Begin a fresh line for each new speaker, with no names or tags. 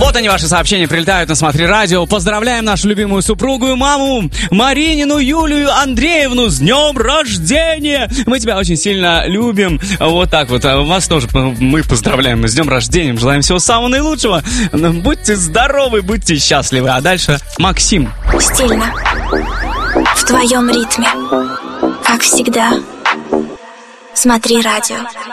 Вот они, ваши сообщения прилетают на Смотри Радио. Поздравляем нашу любимую супругу и маму Маринину Юлию Андреевну с днем рождения. Мы тебя очень сильно любим. Вот так вот. А вас тоже мы поздравляем с днем рождения. Желаем всего самого наилучшего. Будьте здоровы, будьте счастливы. А дальше Максим.
Стильно. В твоем ритме. Как всегда. Смотри Радио.